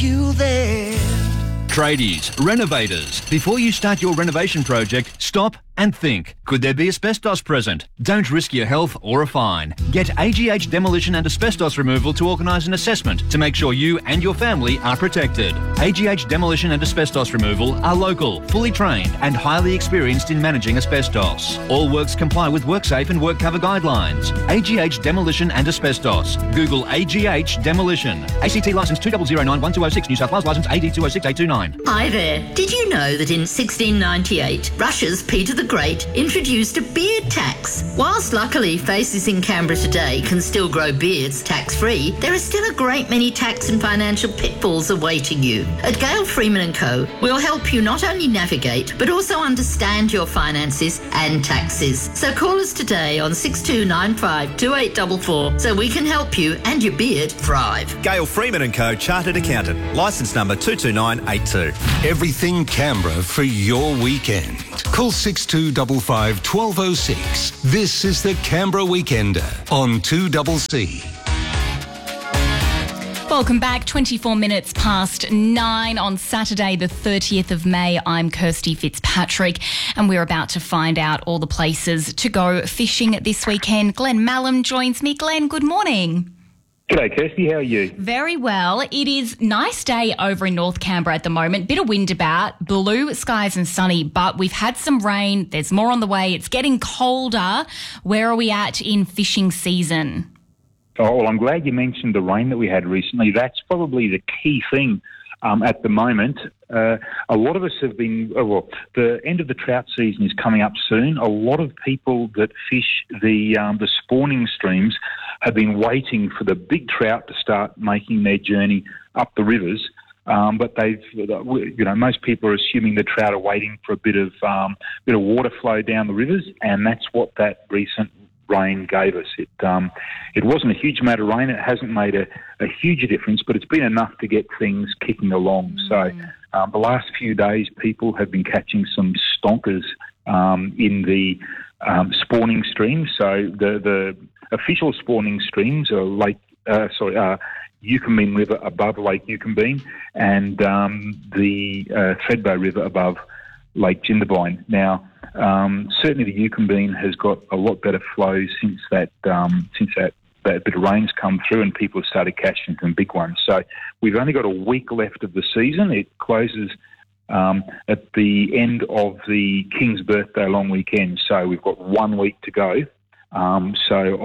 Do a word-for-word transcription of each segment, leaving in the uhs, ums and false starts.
you there. Tradies, renovators, before you start your renovation project, stop and think. Could there be asbestos present? Don't risk your health or a fine. Get A G H Demolition and Asbestos Removal to organise an assessment to make sure you and your family are protected. A G H Demolition and Asbestos Removal are local, fully trained and highly experienced in managing asbestos. All works comply with WorkSafe and WorkCover guidelines. A G H Demolition and Asbestos. Google A G H Demolition. A C T licence two zero zero nine one two oh six, New South Wales licence A D two oh six eight two nine. Hi there. Did you know that in sixteen ninety-eight, Russia's Peter the Great introduced a beard tax? Whilst luckily faces in Canberra today can still grow beards tax-free, there are still a great many tax and financial pitfalls awaiting you. At Gale Freeman and Co, we'll help you not only navigate, but also understand your finances and taxes. So call us today on six two nine five two eight four four so we can help you and your beard thrive. Gale Freeman and Co, Chartered Accountant, licence number two two nine eight two. Everything Canberra for your weekend. Call six two five five one two oh six. This is the Canberra Weekender on two C C. Welcome back. twenty-four minutes past nine on Saturday, the thirtieth of May. I'm Kirsty Fitzpatrick, and we're about to find out all the places to go fishing this weekend. Glenn Mallam joins me. Glenn, good morning. G'day, Kirsty. How are you? Very well. It is nice day over in North Canberra at the moment. Bit of wind about, blue skies and sunny, but we've had some rain. There's more on the way. It's getting colder. Where are we at in fishing season? Oh, well, I'm glad you mentioned the rain that we had recently. That's probably the key thing um, at the moment. Uh, a lot of us have been, oh, well, the end of the trout season is coming up soon. A lot of people that fish the um, the spawning streams have been waiting for the big trout to start making their journey up the rivers. Um, but they've, you know, most people are assuming the trout are waiting for a bit of um, bit of water flow down the rivers, and that's what that recent rain gave us. It um, it wasn't a huge amount of rain. It hasn't made a, a huge difference, but it's been enough to get things kicking along. Mm. So um, the last few days, people have been catching some stonkers um, in the um, spawning streams. So the the official spawning streams are Lake, uh, sorry, uh, Yucumbene River above Lake Yucumbene, and um, the uh, Thredbo River above Lake Jindabyne. Now, um, certainly the Yucumbene has got a lot better flow since that um, since that, that bit of rain's come through, and people have started catching some big ones. So we've only got a week left of the season. It closes um, at the end of the King's Birthday long weekend, so we've got one week to go. Um, so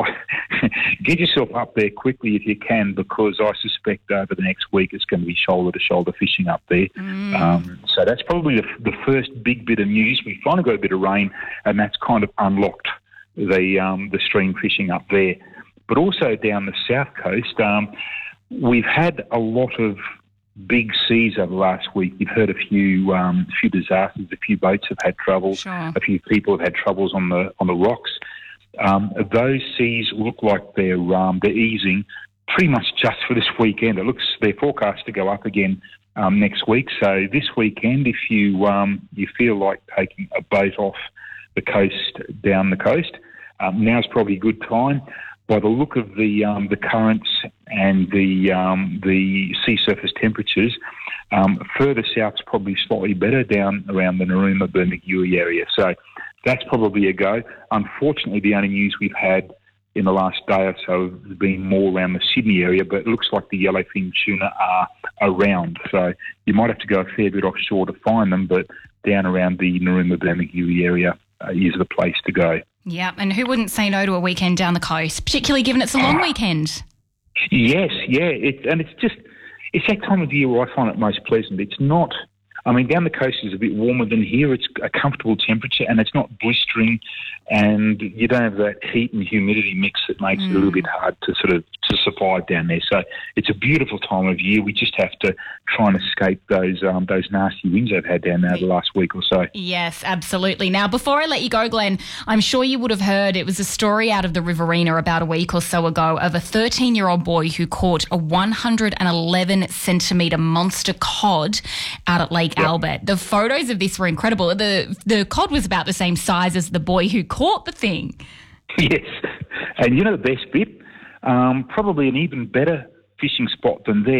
get yourself up there quickly if you can, because I suspect over the next week it's going to be shoulder-to-shoulder fishing up there. Mm. Um, so that's probably the, the first big bit of news. We finally got a bit of rain, and that's kind of unlocked the um, the stream fishing up there. But also down the south coast, um, we've had a lot of big seas over the last week. You've heard a few um, few disasters. A few boats have had troubles. Sure. A few people have had troubles on the on the rocks. Um, those seas look like they're um, they're easing pretty much just for this weekend. It looks they're forecast to go up again um, next week. So this weekend, if you um, you feel like taking a boat off the coast down the coast, um, now's probably a good time. By the look of the um, the currents and the um, the sea surface temperatures, um, further south's probably slightly better down around the Narooma, Bermagui area. So that's probably a go. Unfortunately, the only news we've had in the last day or so has been more around the Sydney area, but it looks like the yellowfin tuna are around. So you might have to go a fair bit offshore to find them, but down around the Narooma, Bermagui area uh, is the place to go. Yeah, and who wouldn't say no to a weekend down the coast, particularly given it's a long weekend? Yes, yeah, it, and it's just, it's that time of year where I find it most pleasant. It's not, I mean, down the coast is a bit warmer than here. It's a comfortable temperature, and it's not blistering, and you don't have that heat and humidity mix that makes mm. it a little bit hard to sort of to survive down there. So it's a beautiful time of year. We just have to try and escape those um, those nasty winds they've had down there over the last week or so. Yes, absolutely. Now, before I let you go, Glenn, I'm sure you would have heard it was a story out of the Riverina about a week or so ago of a thirteen-year-old boy who caught a one hundred eleven centimetre monster cod out at Lake Yep. Albert. The photos of this were incredible. The the cod was about the same size as the boy who caught the thing. Yes. And you know the best bit? Um, probably an even better fishing spot than there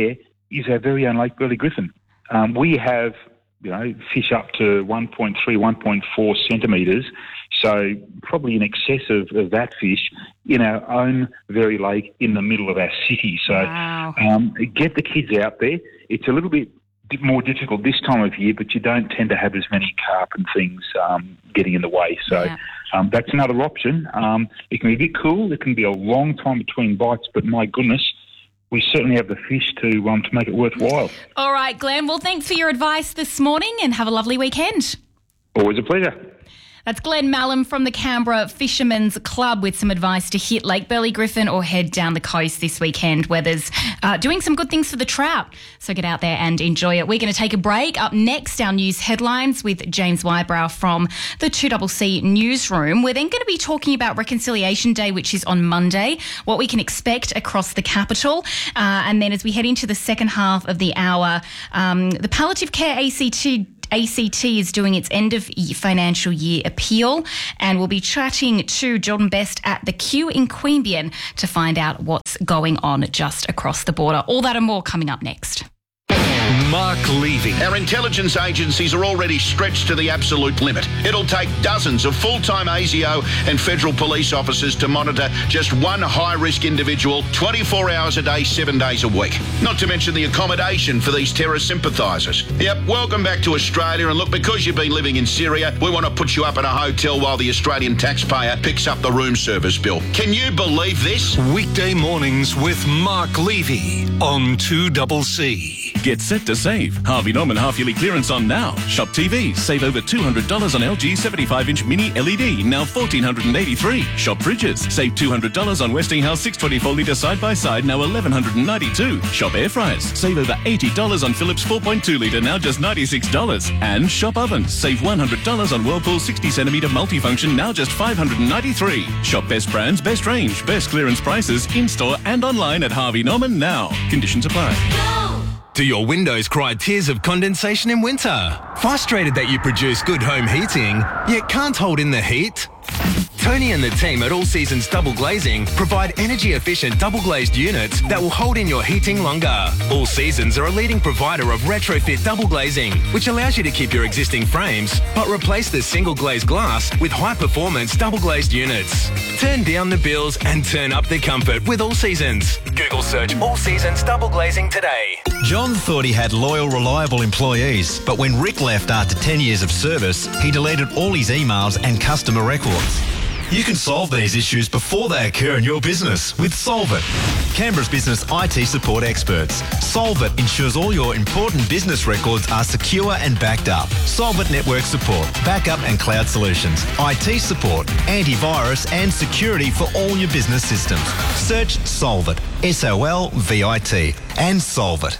is our very own Lake Burley Griffin. Um, we have, you know, fish up to one point three, one point four centimetres, so probably in excess of, of that fish in our own very lake in the middle of our city. So wow. um, get the kids out there. It's a little bit more difficult this time of year, but you don't tend to have as many carp and things um, getting in the way. So yeah. um, that's another option. Um, it can be a bit cool. It can be a long time between bites, but my goodness, we certainly have the fish to um, to make it worthwhile. All right, Glenn. Well, thanks for your advice this morning and have a lovely weekend. Always a pleasure. That's Glenn Mallam from the Canberra Fishermen's Club with some advice to hit Lake Burley Griffin or head down the coast this weekend where there's uh, doing some good things for the trout. So get out there and enjoy it. We're going to take a break. Up next, our news headlines with James Wybrow from the two C C newsroom. We're then going to be talking about Reconciliation Day, which is on Monday, what we can expect across the capital. Uh, and then as we head into the second half of the hour, um, the Palliative Care A C T A C T is doing its end of financial year appeal, and we'll be chatting to Jordan Best at the Q in Queanbeyan to find out what's going on just across the border. All that and more coming up next. Mark Levy. Our intelligence agencies are already stretched to the absolute limit. It'll take dozens of full-time A S I O and federal police officers to monitor just one high-risk individual twenty-four hours a day, seven days a week. Not to mention the accommodation for these terror sympathisers. Yep, welcome back to Australia, and look, because you've been living in Syria, we want to put you up in a hotel while the Australian taxpayer picks up the room service bill. Can you believe this? Weekday mornings with Mark Levy on two C C. Get set to save. Harvey Norman half-yearly clearance on now. Shop T Vs. Save over two hundred dollars on L G seventy-five inch mini L E D, now one thousand four hundred eighty-three dollars. Shop fridges. Save two hundred dollars on Westinghouse six twenty-four litre side-by-side, now one thousand one hundred ninety-two dollars. Shop air fryers. Save over eighty dollars on Philips four point two litre, now just ninety-six dollars. And shop ovens. Save one hundred dollars on Whirlpool sixty centimetre multifunction, now just five hundred ninety-three dollars. Shop best brands, best range, best clearance prices, in-store and online at Harvey Norman now. Conditions apply. Do your windows cry tears of condensation in winter? Frustrated that you produce good home heating, yet can't hold in the heat? Tony and the team at All Seasons Double Glazing provide energy-efficient double-glazed units that will hold in your heating longer. All Seasons are a leading provider of retrofit double glazing, which allows you to keep your existing frames, but replace the single-glazed glass with high-performance double-glazed units. Turn down the bills and turn up the comfort with All Seasons. Google search All Seasons Double Glazing today. John thought he had loyal, reliable employees, but when Rick left after ten years of service, he deleted all his emails and customer records. You can solve these issues before they occur in your business with Solvit, Canberra's business I T support experts. Solvit ensures all your important business records are secure and backed up. Solvit network support, backup and cloud solutions, I T support, antivirus and security for all your business systems. Search Solvit, S O L V I T, and Solvit.